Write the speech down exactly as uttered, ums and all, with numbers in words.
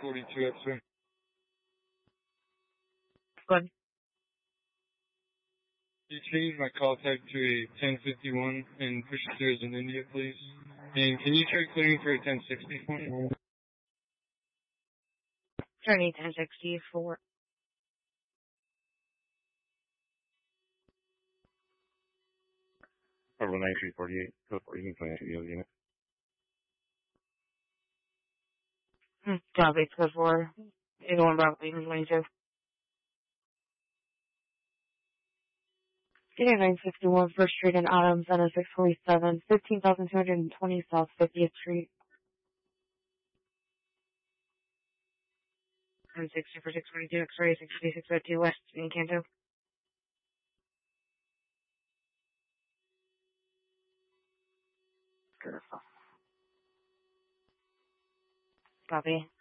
forty-two X-ray. Good. You change my call type to a ten fifty-one and push it through as an India, please. And can you try clearing for a ten sixty for me? Journey ten sixty-four. Over nine three forty-eight, code fourteen twenty-two unit. Hmm. Copy, code four. eighty-one Bravo, eighteen twenty-two. Getting nine sixty-one First Street in Adams, N S six forty-seven, fifteen thousand two hundred twenty South fiftieth Street. ten sixty for six forty-two X-ray, six fifty-six oh two West in Canto. Copy.